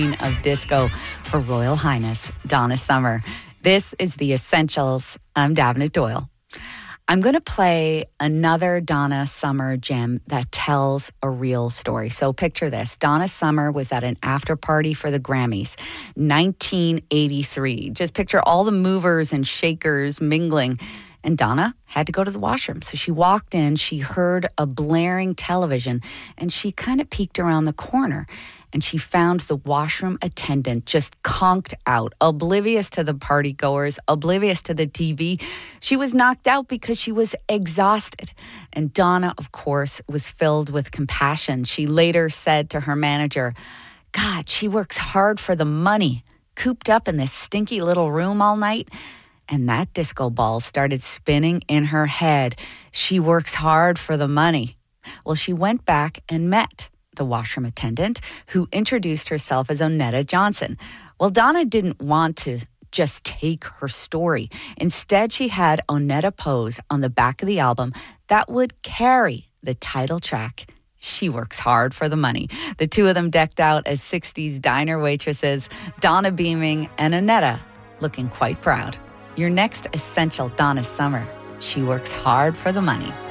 of disco, Her Royal Highness Donna Summer. This is The Essentials. I'm Davenant Doyle. I'm going to play another Donna Summer gem that tells a real story. So picture this. Donna Summer was at an after party for the Grammys, 1983. Just picture all the movers and shakers mingling. And Donna had to go to the washroom. So she walked in, she heard a blaring television, and she kind of peeked around the corner. And she found the washroom attendant just conked out, oblivious to the party goers, oblivious to the TV. She was knocked out because she was exhausted. And Donna, of course, was filled with compassion. She later said to her manager, "God, she works hard for the money, cooped up in this stinky little room all night." And that disco ball started spinning in her head. She works hard for the money. Well, she went back and met the washroom attendant, who introduced herself as Onetta Johnson. Well, Donna didn't want to just take her story. Instead, she had Onetta pose on the back of the album that would carry the title track, She Works Hard for the Money. The two of them decked out as 60s diner waitresses, Donna beaming and Onetta looking quite proud. Your next essential Donna Summer, She Works Hard for the Money.